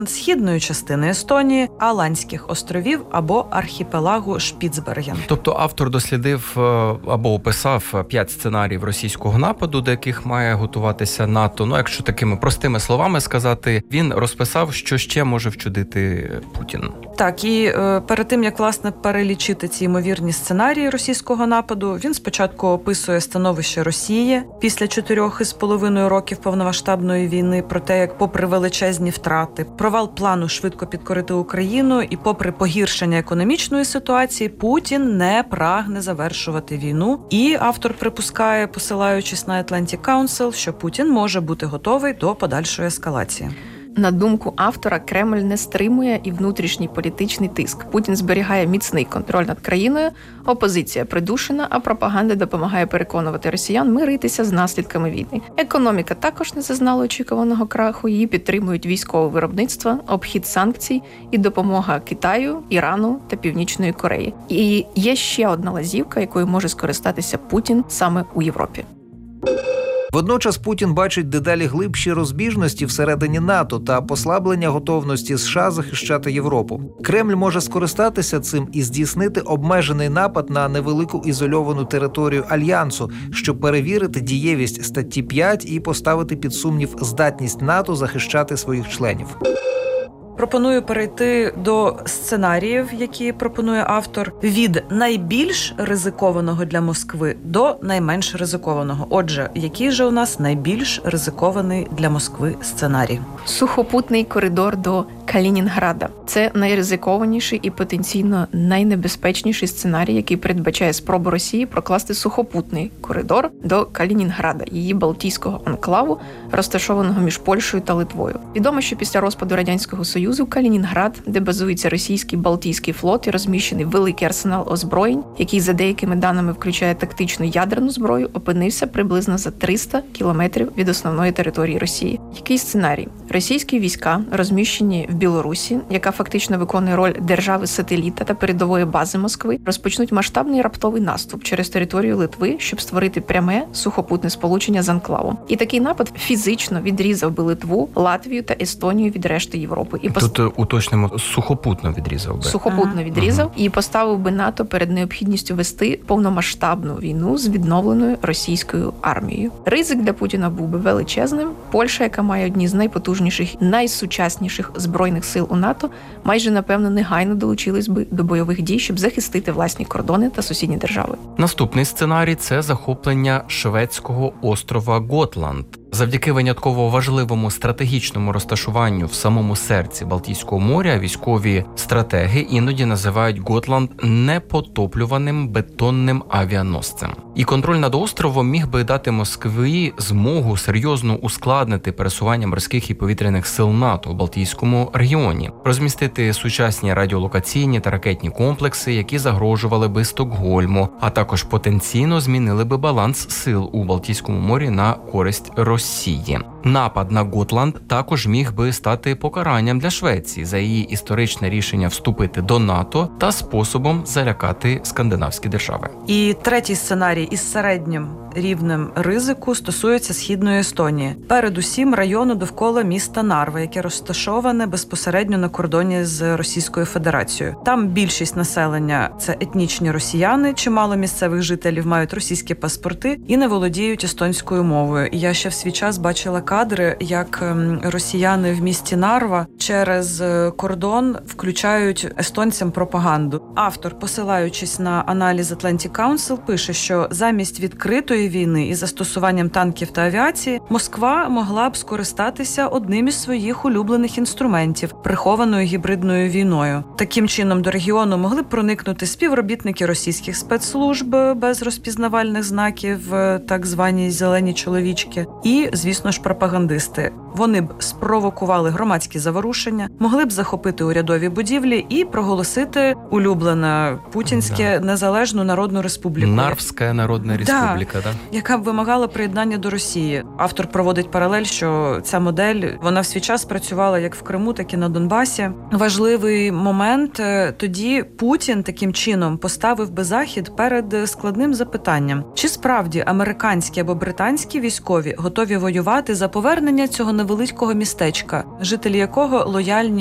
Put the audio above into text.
східної частини Естонії, Аландських островів або архіпелагу Шпіцберген. Тобто автор дослідив або описав 5 сценаріїв російського нападу, до яких має готуватися НАТО. Ну, якщо такими простими словами сказати, він розписав, що ще може вчудити Путін. Так, і перед тим, як, власне, перелічити ці ймовірні сценарії російського нападу, він спочатку описує становище Росії після 4,5 років повномасштабної війни, про те, як попри величезні втрати, провал плану швидко підкорити Україну і попри погіршення економічної ситуації, Путін не прагне завершувати війну. І автор припускає, посилаючись на Atlantic Council, що Путін може бути готовий до подальшої ескалації. На думку автора, Кремль не стримує і внутрішній політичний тиск. Путін зберігає міцний контроль над країною, опозиція придушена, а пропаганда допомагає переконувати росіян миритися з наслідками війни. Економіка також не зазнала очікуваного краху, її підтримують військове виробництво, обхід санкцій і допомога Китаю, Ірану та Північної Кореї. І є ще одна лазівка, якою може скористатися Путін саме у Європі. Водночас Путін бачить дедалі глибші розбіжності всередині НАТО та послаблення готовності США захищати Європу. Кремль може скористатися цим і здійснити обмежений напад на невелику ізольовану територію Альянсу, щоб перевірити дієвість статті 5 і поставити під сумнів здатність НАТО захищати своїх членів. Пропоную перейти до сценаріїв, які пропонує автор, від найбільш ризикованого для Москви до найменш ризикованого. Отже, який же у нас найбільш ризикований для Москви сценарій? Сухопутний коридор до Калінінграда. Це найризикованіший і потенційно найнебезпечніший сценарій, який передбачає спробу Росії прокласти сухопутний коридор до Калінінграда, її Балтійського анклаву, розташованого між Польщею та Литвою. Відомо, що після розпаду Радянського Союзу Калінінград, де базується російський Балтійський флот і розміщений великий арсенал озброєнь, який за деякими даними включає тактичну ядерну зброю, опинився приблизно за 300 кілометрів від основної території Росії. Який сценарій? Російські війська, розміщені в Білорусі, яка фактично виконує роль держави-сателіта та передової бази Москви, розпочнуть масштабний раптовий наступ через територію Литви, щоб створити пряме сухопутне сполучення з анклавом. І такий напад фізично відрізав би Литву, Латвію та Естонію від решти Європи. І Тут уточнимо, сухопутно відрізав би. Сухопутно відрізав і поставив би НАТО перед необхідністю вести повномасштабну війну з відновленою російською армією. Ризик для Путіна був би величезним. Польща, яка має одні з найпотужніших, найсучасніших збройних сил у НАТО, майже, напевно, негайно долучились би до бойових дій, щоб захистити власні кордони та сусідні держави. Наступний сценарій – це захоплення шведського острова Готланд. Завдяки винятково важливому стратегічному розташуванню в самому серці Балтійського моря військові стратеги іноді називають Готланд непотоплюваним бетонним авіаносцем. І контроль над островом міг би дати Москві змогу серйозно ускладнити пересування морських і повітряних сил НАТО у Балтійському регіоні, розмістити сучасні радіолокаційні та ракетні комплекси, які загрожували би Стокгольму, а також потенційно змінили би баланс сил у Балтійському морі на користь Росії. Напад на Готланд також міг би стати покаранням для Швеції за її історичне рішення вступити до НАТО та способом залякати скандинавські держави. І третій сценарій із середнім рівнем ризику стосується Східної Естонії. Передусім району довкола міста Нарва, яке розташоване безпосередньо на кордоні з Російською Федерацією. Там більшість населення – це етнічні росіяни, чимало місцевих жителів мають російські паспорти і не володіють естонською мовою. І я ще в свій час бачила кадри, як росіяни в місті Нарва через кордон включають естонцям пропаганду. Автор, посилаючись на аналіз Atlantic Council, пише, що замість відкритої війни із застосуванням танків та авіації Москва могла б скористатися одним із своїх улюблених інструментів – прихованою гібридною війною. Таким чином до регіону могли б проникнути співробітники російських спецслужб без розпізнавальних знаків, так звані «зелені чоловічки», і, звісно ж, пропагандисти. Вони б спровокували громадські заворушення, могли б захопити урядові будівлі і проголосити улюблене путінське Незалежну Народну Республіку. Нарвська Народна Республіка, да? Яка б вимагала приєднання до Росії. Автор проводить паралель, що ця модель, вона в свій час працювала як в Криму, так і на Донбасі. Важливий момент, тоді Путін таким чином поставив би Захід перед складним запитанням. Чи справді американські або британські військові готові готові воювати за повернення цього невеличкого містечка, жителі якого лояльні